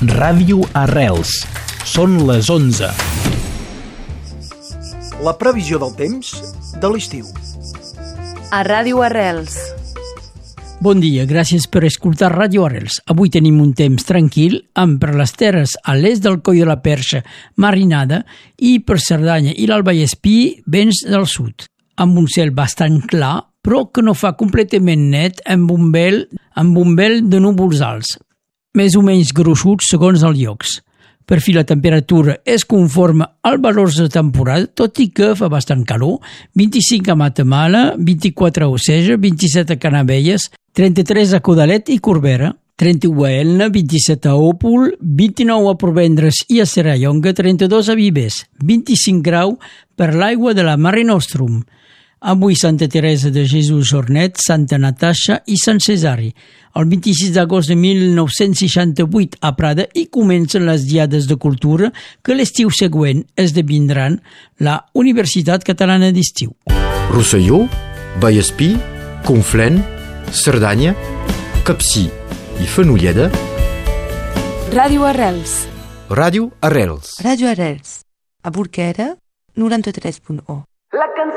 Ràdio Arrels. Són les 11. La previsió del temps de l'estiu. A Ràdio Arrels. Bon dia, gràcies per escoltar Ràdio Arrels. Avui tenim un temps tranquil, amb per les terres a l'est del Coll de la Perxa marinada i per Cerdanya i l'Alt Vallespí vents del sud, amb un cel bastant clar, però que no fa completament net amb un vel de núvols alts, més o menys gruixuts segons els llocs. Per fi la temperatura es conforma als valors de temporada, tot i que fa bastant calor, 25 a Matamala, 24 a Oceja, 27 a Canavelles, 33 a Codalet i Corbera, 31 a Elna, 27 a Òpol, 29 a Provendres i a Serrallonga, 32 a Vives, 25 grau per l'aigua de la Mare Nostrum. Avui Santa Teresa de Jesús Jornet, Santa Natasha i Sant Cesari. El 26 d'agost de 1968 a Prada i comencen les diades de cultura que l'estiu següent esdevindran la Universitat Catalana d'Estiu. Rosselló, Vallespí, Conflent, Cerdanya, Capcir i Fenolleda. Ràdio Arrels. Ràdio Arrels. Ràdio Arrels. A Burquera, 93.1.